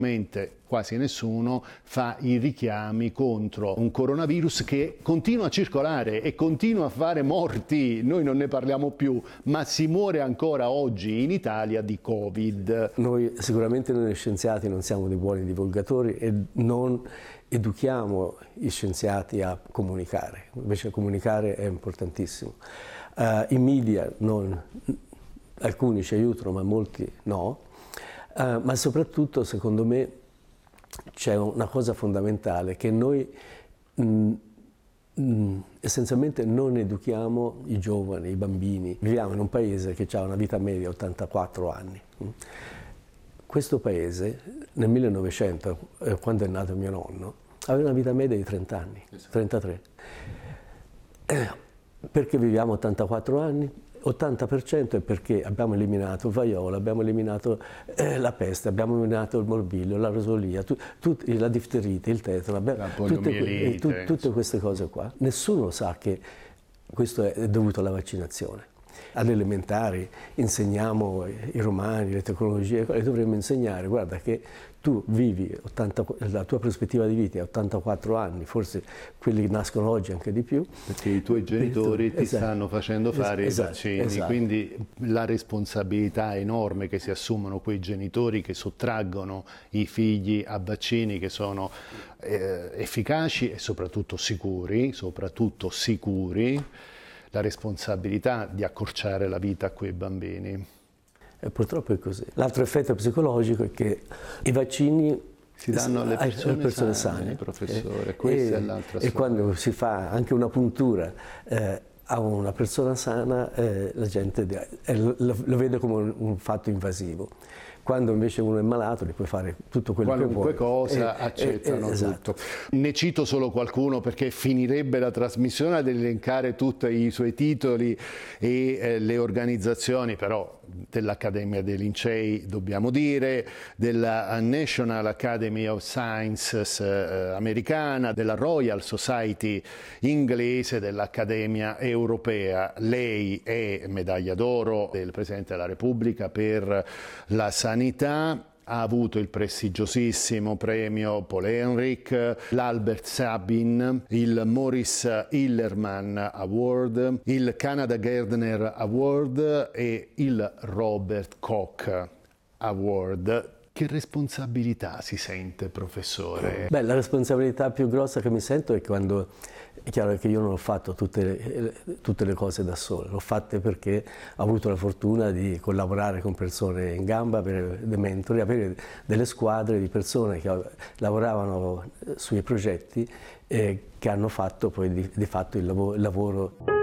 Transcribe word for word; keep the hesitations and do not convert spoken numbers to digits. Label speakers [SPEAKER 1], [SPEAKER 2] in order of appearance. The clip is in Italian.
[SPEAKER 1] Quasi nessuno fa i richiami contro un coronavirus che continua a circolare e continua a fare morti. Noi non ne parliamo più, ma si muore ancora oggi in Italia di Covid.
[SPEAKER 2] Noi sicuramente noi scienziati non siamo dei buoni divulgatori e non educhiamo gli scienziati a comunicare, invece comunicare è importantissimo. Uh, I media, non, alcuni ci aiutano ma molti no. Uh, ma soprattutto, secondo me, c'è una cosa fondamentale che noi mh, mh, essenzialmente non educhiamo i giovani, i bambini. Viviamo in un paese che ha una vita media di ottantaquattro anni. Questo paese nel millenovecento, eh, quando è nato mio nonno, aveva una vita media di trenta anni, trentatré. Eh, perché viviamo ottantaquattro anni? ottanta per cento è perché abbiamo eliminato il vaiolo, abbiamo eliminato eh, la peste, abbiamo eliminato il morbillo, la rosolia, tu, tu, la difterite, il tetano, abbiamo, tutte, tu, tutte queste cose qua. Nessuno sa che questo è dovuto alla vaccinazione. Alle elementari insegniamo i romani, le tecnologie, e dovremmo insegnare, guarda che tu vivi, ottanta, la tua prospettiva di vita è ottantaquattro anni, forse quelli che nascono oggi anche di più.
[SPEAKER 1] Perché i tuoi genitori tu, ti esatto, stanno facendo fare esatto, i vaccini, esatto. Quindi la responsabilità enorme che si assumono quei genitori che sottraggono i figli a vaccini che sono eh, efficaci e soprattutto sicuri, soprattutto sicuri, la responsabilità di accorciare la vita a quei bambini.
[SPEAKER 2] E purtroppo è così. L'altro effetto psicologico è che i vaccini
[SPEAKER 1] si danno alle persone, alle persone sane, sane, professore. Questa
[SPEAKER 2] e,
[SPEAKER 1] è l'altra
[SPEAKER 2] E quando si fa anche una puntura eh, a una persona sana, eh, la gente eh, lo, lo vede come un, un fatto invasivo. Quando invece uno è malato gli puoi fare tutto quello
[SPEAKER 1] qualunque
[SPEAKER 2] che vuoi.
[SPEAKER 1] cosa
[SPEAKER 2] e,
[SPEAKER 1] accettano
[SPEAKER 2] e, e, esatto.
[SPEAKER 1] tutto. Ne cito solo qualcuno perché finirebbe la trasmissione ad elencare tutti i suoi titoli e eh, le organizzazioni, però dell'Accademia dei Lincei dobbiamo dire, della National Academy of Sciences eh, americana, della Royal Society inglese, dell'Accademia europea. Lei è medaglia d'oro del Presidente della Repubblica per la sanità. Ha avuto il prestigiosissimo premio Paul Ehrlich, l'Albert Sabin, il Morris Hillerman Award, il Canada Gardner Award e il Robert Koch Award. Che responsabilità si sente, professore?
[SPEAKER 2] Beh, la responsabilità più grossa che mi sento è quando è chiaro che io non ho fatto tutte le, tutte le cose da solo, l'ho fatte perché ho avuto la fortuna di collaborare con persone in gamba, avere dei mentori, avere delle squadre di persone che lavoravano sui progetti e che hanno fatto poi di, di fatto il lavoro, il lavoro